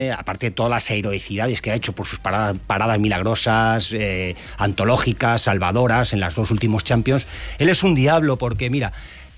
aparte de todas las heroicidades que ha hecho por sus paradas milagrosas, antológicas, salvadoras en las dos últimos Champions, él es un diablo porque, mira,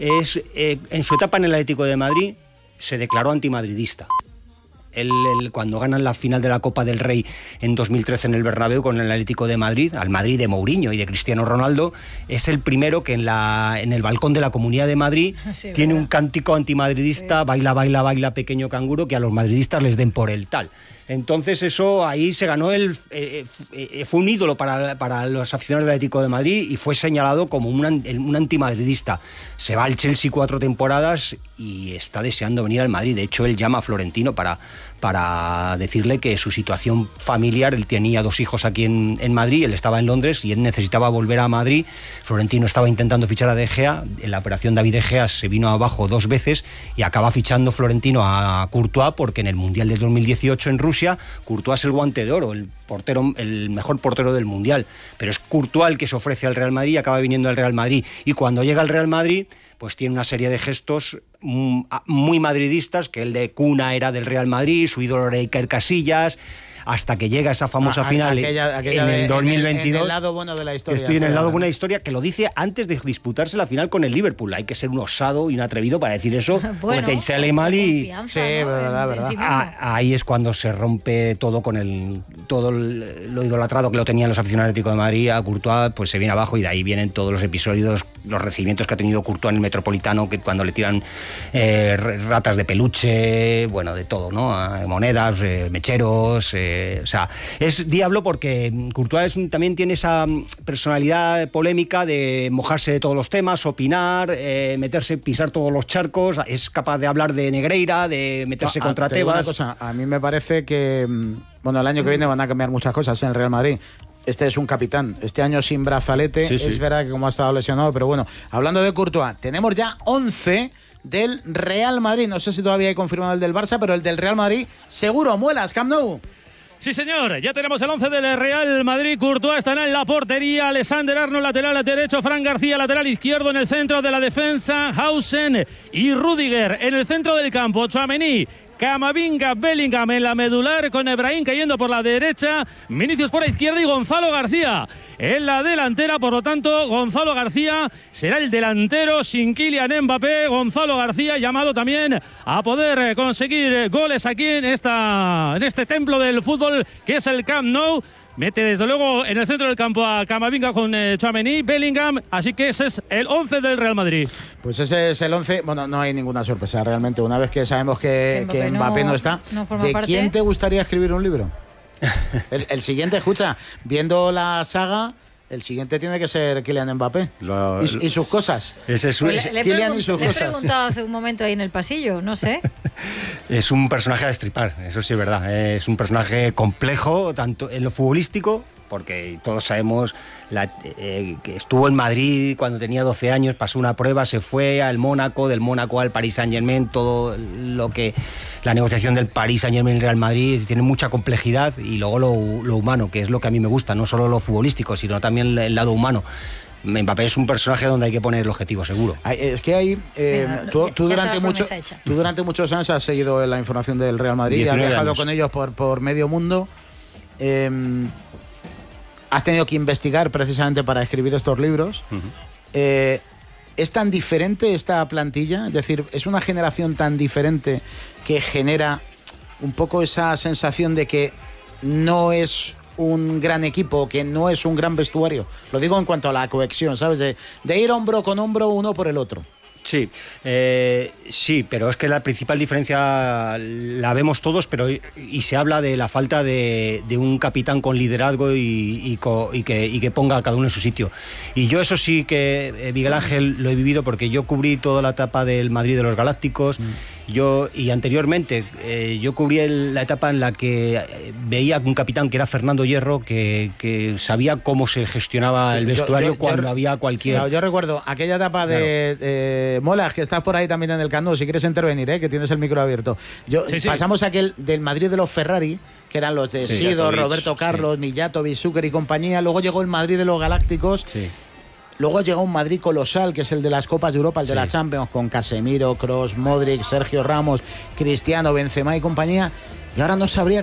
en su etapa en el Atlético de Madrid se declaró antimadridista. Él, cuando ganan la final de la Copa del Rey en 2013 en el Bernabéu con el Atlético de Madrid, al Madrid de Mourinho y de Cristiano Ronaldo, es el primero que en el balcón de la Comunidad de Madrid tiene un cántico antimadridista, baila, baila, baila, pequeño canguro, que a los madridistas les den por el tal. Entonces eso ahí se ganó, fue un ídolo para los aficionados del Atlético de Madrid y fue señalado como un antimadridista. Se va al Chelsea 4 temporadas y está deseando venir al Madrid. De hecho, él llama a Florentino para decirle que su situación familiar, él tenía 2 hijos aquí en Madrid, él estaba en Londres y él necesitaba volver a Madrid. Florentino estaba intentando fichar a De Gea, en la operación David De Gea se vino abajo 2 veces y acaba fichando Florentino a Courtois porque en el Mundial del 2018 en Rusia, Courtois es el guante de oro, el mejor portero del Mundial, pero es Courtois el que se ofrece al Real Madrid y acaba viniendo al Real Madrid. Y cuando llega al Real Madrid, pues tiene una serie de gestos muy madridistas, que el de cuna era del Real Madrid, su ídolo era Iker Casillas, hasta que llega esa famosa final en el 2022. En el lado bueno de la historia. Estoy en el lado bueno de la historia, que lo dice antes de disputarse la final con el Liverpool. Hay que ser un osado y un atrevido para decir eso, bueno, porque te sale mal y... Sí, ¿no? verdad. Sí, ahí es cuando se rompe todo lo idolatrado que lo tenían los aficionados del Atlético de Madrid. A Courtois pues se viene abajo y de ahí vienen todos los episodios, los recibimientos que ha tenido Courtois en el Metropolitano, que cuando le tiran ratas de peluche, bueno, de todo, ¿no? Monedas, mecheros... o sea, es diablo porque Courtois también tiene esa personalidad polémica de mojarse de todos los temas, opinar, pisar todos los charcos, es capaz de hablar de Negreira, de meterse contra Tebas. Una cosa, a mí me parece que, bueno, el año que viene van a cambiar muchas cosas en el Real Madrid. Este es un capitán, este año sin brazalete, sí. Es verdad que como ha estado lesionado, pero bueno, hablando de Courtois, tenemos ya 11 del Real Madrid, no sé si todavía hay confirmado el del Barça, pero el del Real Madrid seguro, Muelas, Camp Nou. Sí, señor, ya tenemos el 11 del Real Madrid. Courtois estará en la portería, Alexander Arnold lateral derecho, Fran García lateral izquierdo, en el centro de la defensa, Hausen y Rüdiger. En el centro del campo, Tchouaméni, Camavinga, Bellingham en la medular, con Brahim cayendo por la derecha, Vinicius por la izquierda y Gonzalo García en la delantera. Por lo tanto, Gonzalo García será el delantero sin Kylian Mbappé. Gonzalo García llamado también a poder conseguir goles aquí en este templo del fútbol que es el Camp Nou. Mete desde luego en el centro del campo a Camavinga con Tchouaméni, Bellingham, así que ese es el 11 del Real Madrid. Pues ese es el 11, bueno, no hay ninguna sorpresa realmente, una vez que sabemos que Mbappé no está. ¿De quién te gustaría escribir un libro? El siguiente, escucha, viendo la saga... El siguiente tiene que ser Kylian Mbappé. Y sus cosas. Le he preguntado hace un momento ahí en el pasillo, no sé. Es un personaje a destripar, eso sí es verdad. Es un personaje complejo, tanto en lo futbolístico, porque todos sabemos que estuvo en Madrid cuando tenía 12 años, pasó una prueba, se fue al Mónaco, del Mónaco al Paris Saint-Germain, todo lo que... La negociación del Paris Saint-Germain y Real Madrid tiene mucha complejidad, y luego lo humano, que es lo que a mí me gusta, no solo lo futbolístico, sino también el lado humano. Mbappé es un personaje donde hay que poner el objetivo seguro. Es que hay... tú durante muchos años has seguido la información del Real Madrid y has viajado con ellos por medio mundo. Has tenido que investigar precisamente para escribir estos libros. Uh-huh. ¿Es tan diferente esta plantilla? Es decir, ¿es una generación tan diferente que genera un poco esa sensación de que no es un gran equipo, que no es un gran vestuario? Lo digo en cuanto a la cohesión, ¿sabes? De ir hombro con hombro uno por el otro. Sí, sí, pero es que la principal diferencia la vemos todos, pero y se habla de la falta de un capitán con liderazgo y que ponga a cada uno en su sitio. Y yo eso sí que, Miguel Ángel, lo he vivido porque yo cubrí toda la etapa del Madrid de los Galácticos. Y anteriormente yo cubrí la etapa en la que veía un capitán que era Fernando Hierro, que sabía cómo se gestionaba el vestuario cuando había cualquier... Claro, yo recuerdo aquella etapa de Molas, que estás por ahí también en el Camp Nou, si quieres intervenir, que tienes el micro abierto. Pasamos aquel del Madrid de los Ferrari, que eran los de Sidor, Roberto Carlos, Mijatovic, Zucker y compañía. Luego llegó el Madrid de los Galácticos. Sí. Luego llegó un Madrid colosal, que es el de las Copas de Europa, el de la Champions, con Casemiro, Kroos, Modric, Sergio Ramos, Cristiano, Benzema y compañía. y ahora no sabría